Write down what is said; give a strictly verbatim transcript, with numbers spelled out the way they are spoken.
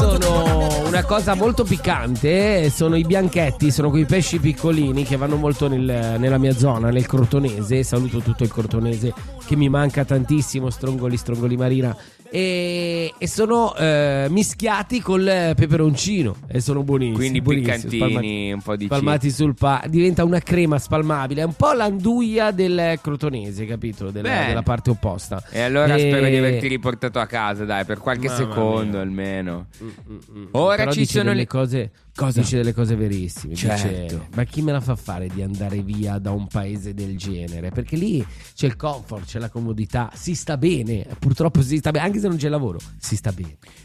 sono una cosa molto piccante, sono i bianchetti, sono quei pesci piccolini che vanno molto nel, nella mia zona, nel Crotonese. Saluto tutto il Crotonese che mi manca tantissimo, strongoli, strongoli marina. E, e sono eh, mischiati col peperoncino e sono buonissimi. Quindi buonissimi, piccantini, spalmati, un po' di spalmati sul pa. Diventa una crema spalmabile, è un po' l'anduia del Crotonese, capito? Della, della parte opposta. E allora e... spero di averti riportato a casa, dai, per qualche Mamma secondo mia. almeno. Mm, mm, mm. Ora Però ci dice sono delle le cose. Cosa? Dice delle cose verissime. Certo. Dice, ma chi me la fa fare di andare via da un paese del genere? Perché lì c'è il comfort, c'è la comodità, si sta bene. Purtroppo si sta bene, anche se non c'è lavoro, si sta bene.